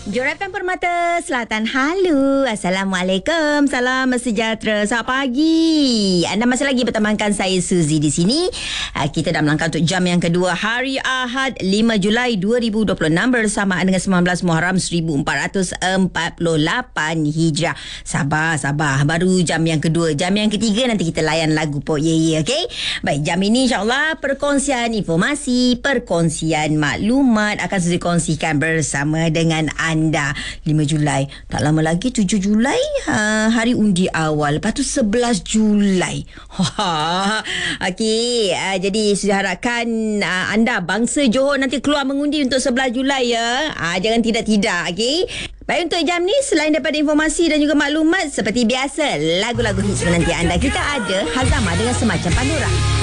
Jorakan Permata Selatan. Halo, Assalamualaikum. Salam sejahtera. Selamat pagi. Anda masih lagi bertemankan saya Suzy di sini. Kita dah melangkah untuk jam yang kedua, hari Ahad 5 Julai 2026 bersamaan dengan 19 Muharram 1448 Hijrah. Sabar. Baru jam yang kedua. Jam yang ketiga nanti kita layan lagu Pok Ye, okey? Baik, jam ini insya-Allah perkongsian informasi, perkongsian maklumat akan saya kongsikan bersama dengan anda. 5 Julai. Tak lama lagi 7 Julai hari undi awal. Lepas tu 11 Julai. Okey, jadi saya harapkan anda bangsa Johor nanti keluar mengundi untuk 11 Julai ya. Jangan tidak-tidak, okey? Baik, untuk jam ni selain daripada informasi dan juga maklumat, seperti biasa lagu-lagu hits menanti anda. Kita ada Hazama dengan Semacam Pandora.